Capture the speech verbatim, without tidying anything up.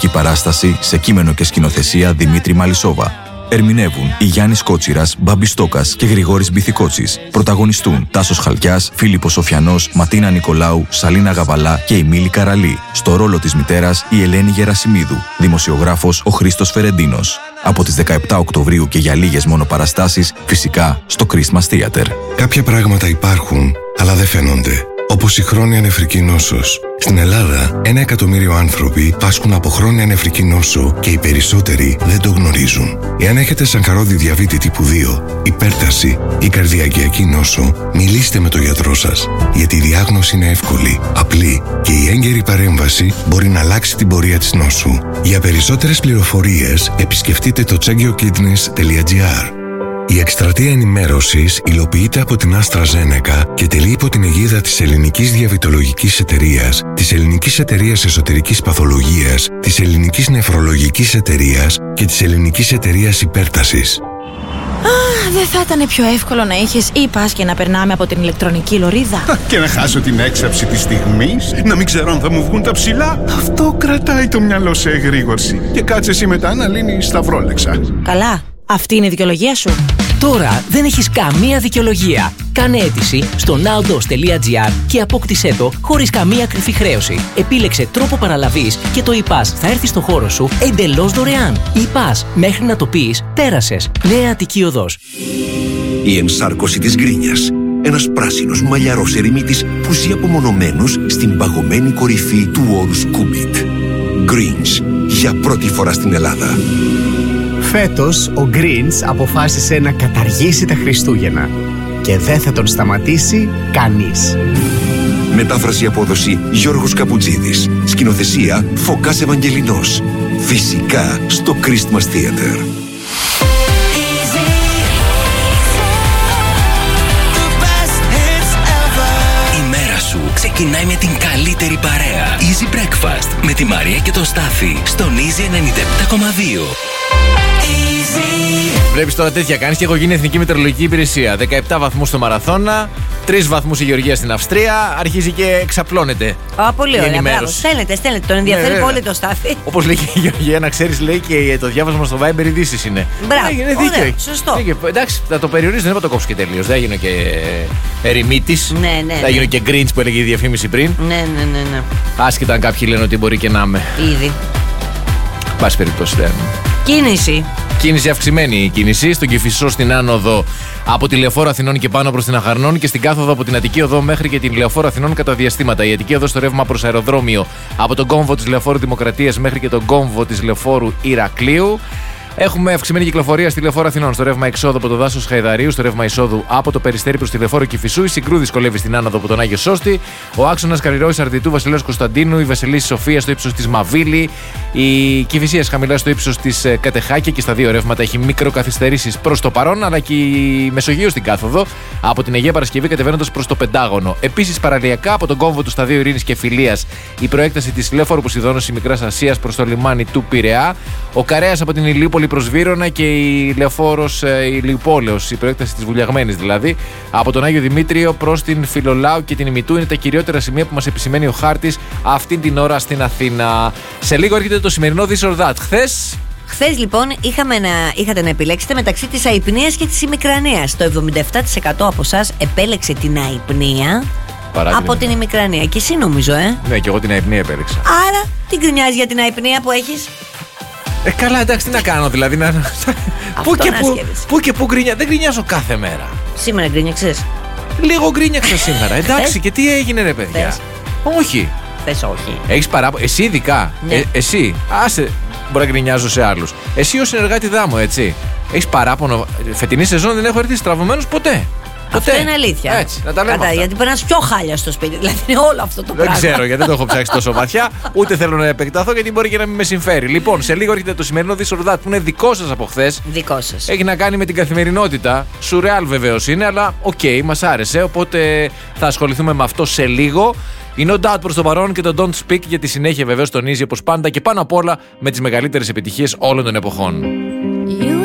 μουσική παράσταση σε κείμενο και σκηνοθεσία Δημήτρη Μαλισσόβα. Ερμηνεύουν η Γιάννης Κότσιρας, Μπάμπης Στόκας και Γρηγόρης Μπιθικότσης. Πρωταγωνιστούν Τάσος Χαλκιάς, Φίλιππος Σοφιανός, Ματίνα Νικολάου, Σαλίνα Γαβαλά και η Μίλη Καραλή. Στο ρόλο της μητέρας η Ελένη Γερασιμίδου. Δημοσιογράφος ο Χρήστος Φερεντίνος. Από τις δεκαεπτά Οκτωβρίου και για λίγες μόνο παραστάσεις, φυσικά στο Christmas Theater. Κάποια πράγματα υπάρχουν, αλλά δεν φαίνονται. Όπως η χρόνια νεφρική νόσος. Στην Ελλάδα, ένα εκατομμύριο άνθρωποι πάσχουν από χρόνια νεφρική νόσο και οι περισσότεροι δεν το γνωρίζουν. Εάν έχετε σακαρόδι διαβήτη τύπου δύο, υπέρταση ή καρδιακιακή νόσο, μιλήστε με τον γιατρό σας. Γιατί η διάγνωση είναι εύκολη, απλή και η έγκαιρη παρέμβαση μπορεί να αλλάξει την πορεία της νόσου. Για περισσότερες πληροφορίες, επισκεφτείτε το chagio-kidneys τελεία gr. Η εκστρατεία ενημέρωσης υλοποιείται από την AstraZeneca και τελεί υπό την αιγίδα της Ελληνικής Διαβητολογικής Εταιρείας, της Ελληνικής Εταιρείας Εσωτερικής Παθολογίας, της Ελληνικής Νεφρολογικής Εταιρείας και της Ελληνικής Εταιρείας Υπέρτασης. Α, δεν θα ήταν πιο εύκολο να είχες e-pass και να περνάμε από την ηλεκτρονική λωρίδα? Και να χάσω την έξαψη της στιγμής, να μην ξέρω αν θα μου βγουν τα ψηλά. Αυτό κρατάει το μυαλό σε εγρήγορση. Και κάτσε εσύ μετά να λύνεις σταυρόλεξα. Καλά. Αυτή είναι η δικαιολογία σου? Τώρα δεν έχεις καμία δικαιολογία. Κάνε αίτηση στο nowdos τελεία gr και απόκτησέ το χωρίς καμία κρυφή χρέωση. Επίλεξε τρόπο παραλαβής και το e-pass θα έρθει στο χώρο σου εντελώς δωρεάν. E-pass, μέχρι να το πεις, πέρασες. Νέα Αττική Οδός. Η ενσάρκωση της γκρίνιας. Ένας πράσινος μαλλιαρός ερημίτης που ζει απομονωμένος στην παγωμένη κορυφή του όρους Κούμπιτ. Grinch, για πρώτη φορά στην Ελλάδα. Φέτος ο Grinch αποφάσισε να καταργήσει τα Χριστούγεννα και δεν θα τον σταματήσει κανείς. Μετάφραση απόδοση Γιώργος Καπουτζίδης. Σκηνοθεσία Φωκάς Ευαγγελινός. Φυσικά στο Christmas Theater. Η μέρα σου ξεκινάει με την καλύτερη παρέα. Easy Breakfast με τη Μαρία και τον Στάθη στον Easy ενενήντα επτά κόμμα δύο. Βλέπεις τώρα τέτοια κάνεις και έχω γίνει Εθνική Μετεωρολογική Υπηρεσία. δεκαεπτά βαθμούς στο Μαραθώνα, τρεις βαθμούς η Γεωργία στην Αυστρία, αρχίζει και εξαπλώνεται. Α, πολύ ωραία. Μπράβο. Στέλνετε, στέλνετε. Τον ενδιαφέρει ναι, πολύ το Στάθη. Όπως λέει και η Γεωργία, να ξέρεις, λέει και το διάβασμα στο Viber ειδήσεις είναι. Μπράβο. Είναι δίκαιο. Ωραία, σωστό. Δίκαιο. Εντάξει, θα το περιορίσω, δεν θα το κόψω και τελείως. Δεν έγινε και ερημίτης. Ναι, ναι. Θα έγινε και Grinch που έλεγε η διαφήμιση πριν. Ναι, ναι, ναι, ναι. Άσχετα αν κάποιοι λένε ότι μπορεί και να είμαι. Ήδη. Πάση περιπτώσει δεν. Κίνηση. Κίνηση αυξημένη η κίνηση στον Κηφισό στην άνοδο από τη Λεωφόρο Αθηνών και πάνω προς την Αχαρνών και στην κάθοδο από την Αττική Οδό μέχρι και την Λεωφόρο Αθηνών κατά διαστήματα. Η Αττική Οδό στο ρεύμα προς αεροδρόμιο από τον κόμβο της Λεωφόρου Δημοκρατίας μέχρι και τον κόμβο της Λεωφόρου Ηρακλείου. Έχουμε αυξημένη κυκλοφορία στη Λεωφόρο Αθηνών, στο ρεύμα εξόδου από το δάσος Χαϊδαρίου, στο ρεύμα εισόδου από το Περιστέρι προς τη Λεωφόρο Κηφισού. Η Συγκρού δυσκολεύει στην άνοδο από τον Άγιο Σώστη. Ο άξονας Καλλιρόης Αρτιτού Βασιλέως Κωνσταντίνου, η Βασιλίσσης Σοφία στο ύψος της Μαβίλη, η Κηφισίας χαμηλά στο ύψος της Κατεχάκη και στα δύο ρεύματα έχει μικροκαθυστερήσεις προς το παρόν, αλλά και η Μεσογείο στην κάθοδο από την Αγία Παρασκευή κατεβαίνοντας προς το Πεντάγωνο. Επίσης παραλιακά από τον κόμβο του Σταδίου Ειρήνης και Φιλίας η προέκταση της Λεωφόρου Ποσειδώνος Μικράς Ασίας προς το λιμάνι του Πειραιά. Ο Καρέας από την Ηλιούπολη προς Βύρωνα και η Λεωφόρος Ηλιουπόλεως, η προέκταση της Βουλιαγμένης δηλαδή, από τον Άγιο Δημήτριο προς την Φιλολάου και την Ημιτού είναι τα κυριότερα σημεία που μας επισημαίνει ο χάρτης αυτήν την ώρα στην Αθήνα. Σε λίγο έρχεται το σημερινό This or That. Χθες. Χθες λοιπόν είχαμε να, είχατε να επιλέξετε μεταξύ της αϊπνίας και της ημικρανίας. Το εβδομήντα επτά τοις εκατό από εσάς επέλεξε την αϊπνία Παρά από την ημικρανία. Και εσύ νομίζω, ε. Ναι, και εγώ την αϊπνία επέλεξα. Άρα, τι γκρινιάζει για την αϊπνία που έχεις? Ε, καλά, εντάξει, τι να κάνω, δηλαδή. Να... πού, και πού, πού και πού γκρινιά. Δεν γκρινιάζω κάθε μέρα. Σήμερα γκρινιάξες? Λίγο γκρινιάξα σήμερα. Εντάξει, και τι έγινε, ρε παιδιά? Θες? Όχι. Θες όχι? Έχεις παράπονο. Εσύ ειδικά. Ναι. Ε, εσύ. Άσε. Μπορεί να γκρινιάζω σε άλλους. Εσύ ως συνεργάτη δάμου, έτσι. Έχεις παράπονο. Φετινή σεζόν δεν έχω έρθει στραβωμένος ποτέ. Αυτό ποτέ. είναι αλήθεια. Έτσι, να τα λέμε. Κατά, γιατί περνάς πιο χάλια στο σπίτι. Δηλαδή είναι όλο αυτό το δεν πράγμα. Δεν ξέρω γιατί δεν το έχω ψάξει τόσο βαθιά. Ούτε θέλω να επεκταθώ γιατί μπορεί και να μην με συμφέρει. Λοιπόν, σε λίγο έρχεται το σημερινό This or That που είναι δικό σας από χθες. Δικό σας. Έχει να κάνει με την καθημερινότητα. Σουρεάλ βεβαίως είναι, αλλά οκ, okay, μας άρεσε. Οπότε θα ασχοληθούμε με αυτό σε λίγο. Η No Doubt προς το παρόν και το Don't Speak για τη συνέχεια βεβαίως τονίζει όπως πάντα και πάνω απ' όλα με τις μεγαλύτερες επιτυχίες όλων των εποχών.